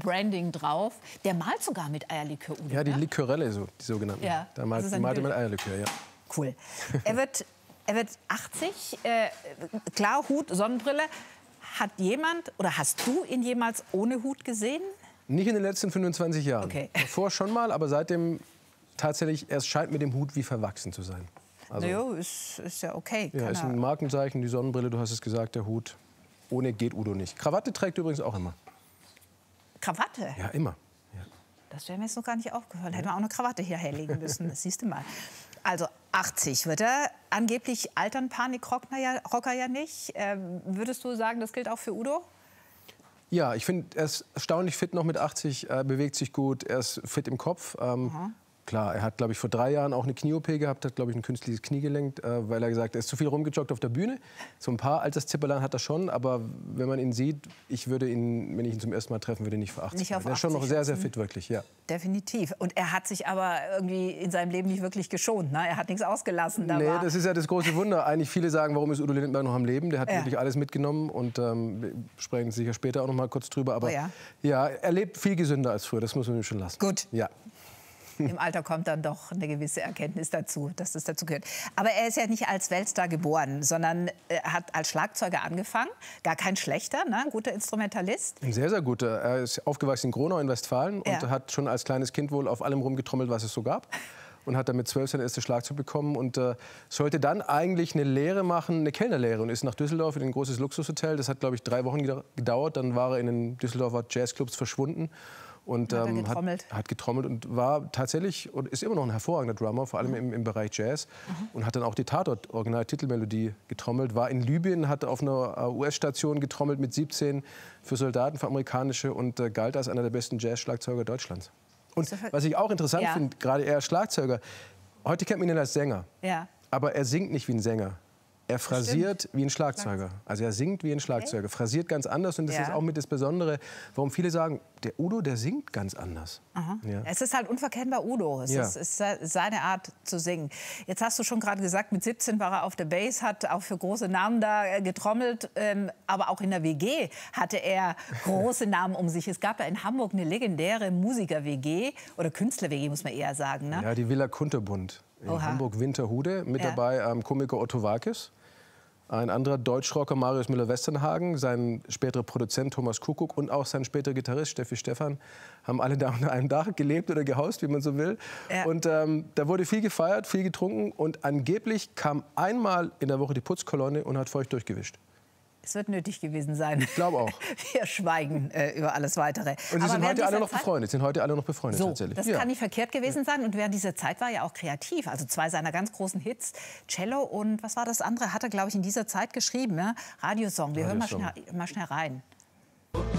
Branding drauf. Der malt sogar mit Eierlikör, Udo. Ja, die Liquorelle, so, die sogenannten. Ja, Da malt er mit Eierlikör, ja. Cool. Er wird 80, klar, Hut, Sonnenbrille. Hat jemand oder hast du ihn jemals ohne Hut gesehen? Nicht in den letzten 25 Jahren. Okay. Davor schon mal, aber seitdem tatsächlich, er scheint mit dem Hut wie verwachsen zu sein. Also, naja, ist ja okay. Ja, ist ein Markenzeichen, die Sonnenbrille, du hast es gesagt, der Hut. Ohne geht Udo nicht. Krawatte trägt übrigens auch immer. Krawatte? Ja, immer. Ja. Das wäre mir jetzt noch gar nicht aufgehört. Hätten wir auch eine Krawatte hierher legen müssen. Das siehst du mal. Also 80 wird er. Angeblich altern Panikrocker ja nicht. Würdest du sagen, das gilt auch für Udo? Ja, ich finde, er ist erstaunlich fit noch mit 80, bewegt sich gut, er ist fit im Kopf. Klar, er hat, glaube ich, vor 3 Jahren auch eine Knie-OP gehabt, hat, glaube ich, ein künstliches Knie gelenkt, weil er gesagt hat, er ist zu viel rumgejoggt auf der Bühne. So ein paar Alterszipperlein hat er schon, aber wenn man ihn sieht, ich würde ihn, wenn ich ihn zum ersten Mal treffen würde, nicht für 80. Er ist schon noch sehr, sehr fit, wirklich, ja. Definitiv. Und er hat sich aber irgendwie in seinem Leben nicht wirklich geschont, ne? Er hat nichts ausgelassen. Nee, das ist ja das große Wunder. Eigentlich viele sagen, warum ist Udo Lindenberg noch am Leben? Der hat wirklich alles mitgenommen und wir sprechen sicher später auch noch mal kurz drüber. Aber ja, er lebt viel gesünder als früher, das muss man ihm schon lassen. Gut. Ja. Im Alter kommt dann doch eine gewisse Erkenntnis dazu, dass das dazu gehört. Aber er ist ja nicht als Weltstar geboren, sondern hat als Schlagzeuger angefangen. Gar kein schlechter, ne? Ein guter Instrumentalist. Ein sehr, sehr guter. Er ist aufgewachsen in Gronau in Westfalen und hat schon als kleines Kind wohl auf allem rumgetrommelt, was es so gab. Und hat dann mit 12 sein erstes Schlagzeug bekommen und sollte dann eigentlich eine Lehre machen, eine Kellnerlehre, und ist nach Düsseldorf in ein großes Luxushotel. Das hat, glaube ich, 3 Wochen gedauert. Dann war er in den Düsseldorfer Jazzclubs verschwunden. Und hat getrommelt und war tatsächlich und ist immer noch ein hervorragender Drummer, vor allem im Bereich Jazz. Und hat dann auch die Tatort-Original-Titelmelodie getrommelt. War in Libyen, hat auf einer US-Station getrommelt mit 17 für Soldaten, für amerikanische, und galt als einer der besten Jazz-Schlagzeuger Deutschlands. Und was ich auch interessant finde, gerade er als Schlagzeuger, heute kennt man ihn als Sänger, aber er singt nicht wie ein Sänger. Er phrasiert wie ein Schlagzeuger. Also er singt wie ein Schlagzeuger, phrasiert ganz anders. Und das ist auch mit das Besondere, warum viele sagen, der Udo, der singt ganz anders. Ja. Es ist halt unverkennbar Udo. Es ist seine Art zu singen. Jetzt hast du schon gerade gesagt, mit 17 war er auf der Bass, hat auch für große Namen da getrommelt. Aber auch in der WG hatte er große Namen um sich. Es gab da in Hamburg eine legendäre Musiker-WG oder Künstler-WG, muss man eher sagen. Ne? Ja, die Villa Kunterbund in Hamburg-Winterhude. Mit dabei Komiker Otto Waalkes. Ein anderer Deutschrocker, Marius Müller-Westernhagen, sein späterer Produzent Thomas Kuckuck und auch sein späterer Gitarrist Steffi Stephan haben alle da unter einem Dach gelebt oder gehaust, wie man so will. Und da wurde viel gefeiert, viel getrunken und angeblich kam einmal in der Woche die Putzkolonne und hat feucht durchgewischt. Es wird nötig gewesen sein. Ich glaube auch. Wir schweigen über alles Weitere. Und sie sind heute alle noch befreundet. So, das kann nicht verkehrt gewesen sein. Und während dieser Zeit war er auch kreativ. Also 2 seiner ganz großen Hits, Cello und was war das andere, hat er, glaube ich, in dieser Zeit geschrieben. Ne? Radiosong. Wir hören mal schnell rein.